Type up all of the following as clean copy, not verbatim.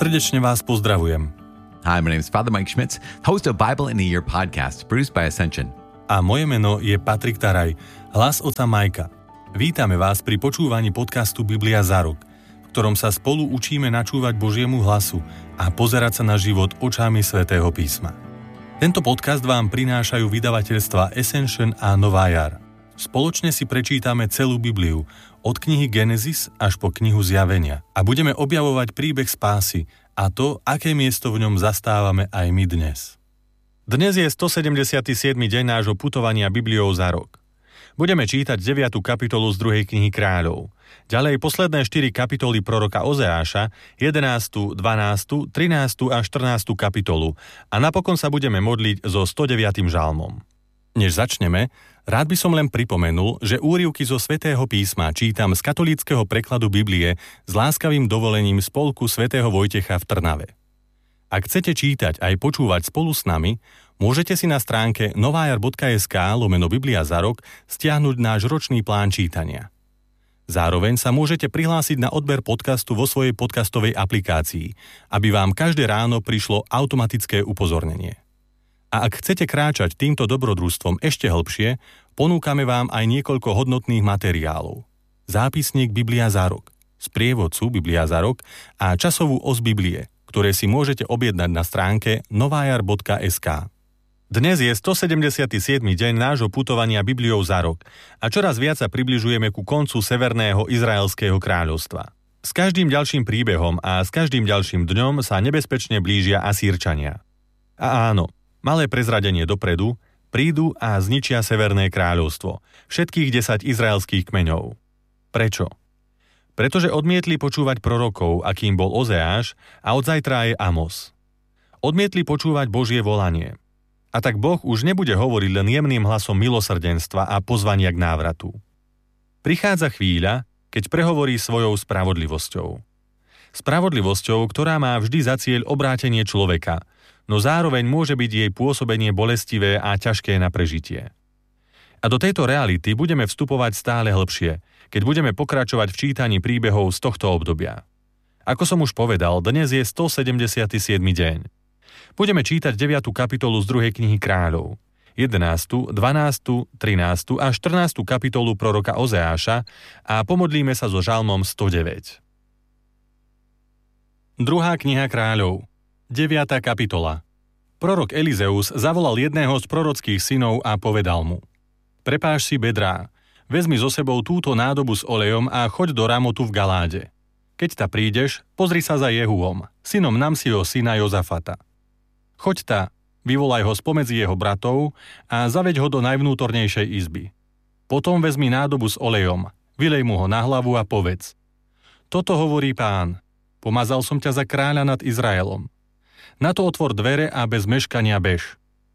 Srdečne vás pozdravujem. Hi, my name is Father Mike Schmitz, host of Bible in a Year podcast, produced by Ascension. A moje meno je Patrik Taraj, hlas otca Majka. Vítame vás pri počúvaní podcastu Biblia za rok, v ktorom sa spolu učíme načúvať Božiemu hlasu a pozerať sa na život očami Svätého písma. Tento podcast vám prinášajú vydavateľstva Ascension a Nová jar. Spoločne si prečítame celú Bibliu, od knihy Genesis až po knihu Zjavenia a budeme objavovať príbeh spásy a to, aké miesto v ňom zastávame aj my dnes. Dnes je 177. deň nášho putovania Bibliou za rok. Budeme čítať 9. kapitolu z 2. knihy Kráľov. Ďalej posledné 4 kapitoly proroka Ozeáša, 11., 12., 13. a 14. kapitolu a napokon sa budeme modliť so 109. žalmom. Než začneme, rád by som len pripomenul, že úryvky zo Svätého písma čítam z katolíckeho prekladu Biblie s láskavým dovolením Spolku svätého Vojtecha v Trnave. Ak chcete čítať aj počúvať spolu s nami, môžete si na stránke novajar.sk/Biblia za rok stiahnuť náš ročný plán čítania. Zároveň sa môžete prihlásiť na odber podcastu vo svojej podcastovej aplikácii, aby vám každé ráno prišlo automatické upozornenie. A ak chcete kráčať týmto dobrodružstvom ešte hlbšie, ponúkame vám aj niekoľko hodnotných materiálov. Zápisník Biblia za rok, sprievodcu Biblia za rok a časovú os Biblie, ktoré si môžete objednať na stránke novajar.sk. Dnes je 177. deň nášho putovania Bibliou za rok a čoraz viac sa približujeme ku koncu Severného Izraelského kráľovstva. S každým ďalším príbehom a s každým ďalším dňom sa nebezpečne blížia Asýrčania. A áno, malé prezradenie dopredu, prídu a zničia Severné kráľovstvo, všetkých 10 izraelských kmeňov. Prečo? Pretože odmietli počúvať prorokov, akým bol Ozeáš, a od zajtra je Amos. Odmietli počúvať Božie volanie. A tak Boh už nebude hovoriť len jemným hlasom milosrdenstva a pozvania k návratu. Prichádza chvíľa, keď prehovorí svojou spravodlivosťou. Spravodlivosťou, ktorá má vždy za cieľ obrátenie človeka, no zároveň môže byť jej pôsobenie bolestivé a ťažké na prežitie. A do tejto reality budeme vstupovať stále hlbšie, keď budeme pokračovať v čítaní príbehov z tohto obdobia. Ako som už povedal, dnes je 177. deň. Budeme čítať 9. kapitolu z 2. knihy Kráľov, 11., 12., 13. a 14. kapitolu proroka Ozeáša a pomodlíme sa so žalmom 109. 2. kniha Kráľov, 9. kapitola. Prorok Elizeus zavolal jedného z prorockých synov a povedal mu: Prepáš si bedrá, vezmi so sebou túto nádobu s olejom a choď do Ramotu v Galáde. Keď ta prídeš, pozri sa za Jehuom, synom Namsiho syna Jozafata. Choď ta, vyvolaj ho spomedzi jeho bratov a zaveď ho do najvnútornejšej izby. Potom vezmi nádobu s olejom, vylej mu ho na hlavu a povedz: Toto hovorí Pán, pomazal som ťa za kráľa nad Izraelom. Na to otvor dvere a bez meškania bež.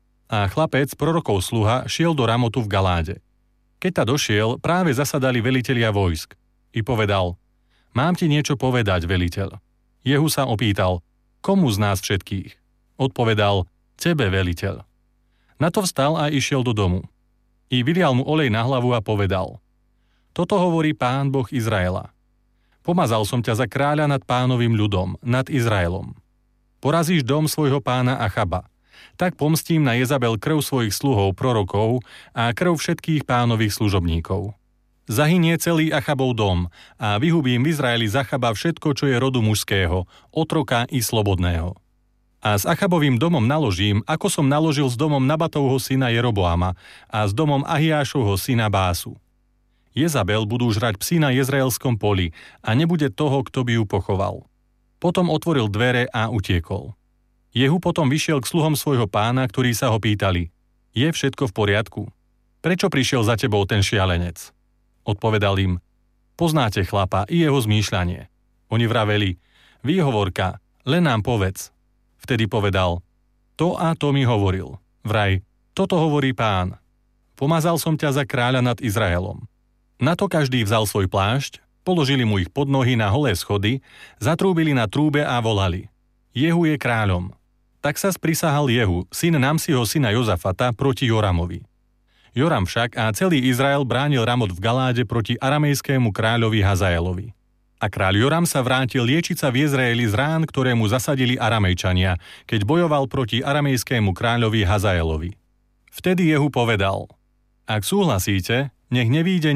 A chlapec, prorokov sluha, šiel do Ramotu v Galáde. Keď ta došiel, práve zasadali velitelia vojsk. I povedal: Mám ti niečo povedať, veliteľ. Jehu sa opýtal: Komu z nás všetkých? Odpovedal: Tebe, veliteľ. Na to vstal a išiel do domu. I vylial mu olej na hlavu a povedal: Toto hovorí Pán Boh Izraela. Pomazal som ťa za kráľa nad Pánovým ľudom, nad Izraelom. Porazíš dom svojho pána Achaba. Tak pomstím na Jezabel krv svojich sluhov prorokov a krv všetkých pánových služobníkov. Zahynie celý Achabov dom a vyhubím v Izraeli z Achaba všetko, čo je rodu mužského, otroka i slobodného. A s Achabovým domom naložím, ako som naložil s domom Nabatovho syna Jeroboama a s domom Ahiášovho syna Básu. Jezabel budú žrať psi na Jezraelskom poli a nebude toho, kto by ju pochoval. Potom otvoril dvere a utiekol. Jehu potom vyšiel k sluhom svojho pána, ktorí sa ho pýtali: Je všetko v poriadku? Prečo prišiel za tebou ten šialenec? Odpovedal im: Poznáte chlapa i jeho zmýšľanie. Oni vraveli: Výhovorka, len nám povedz. Vtedy povedal: To a to mi hovoril. Vraj, toto hovorí Pán. Pomazal som ťa za kráľa nad Izraelom. Na to každý vzal svoj plášť, položili mu ich pod nohy na holé schody, zatrúbili na trúbe a volali: Jehu je kráľom. Tak sa sprisahal Jehu, syn Namsiho syna Jozafata, proti Joramovi. Joram však a celý Izrael bránil Ramot v Galáde proti aramejskému kráľovi Hazaelovi. A A kráľ Joram sa vrátil liečiť sa v Jezreeli z rán, ktoré mu zasadili Aramejčania, keď bojoval proti aramejskému kráľovi Hazaelovi. Vtedy Jehu povedal: Ak súhlasíte, nech nevíde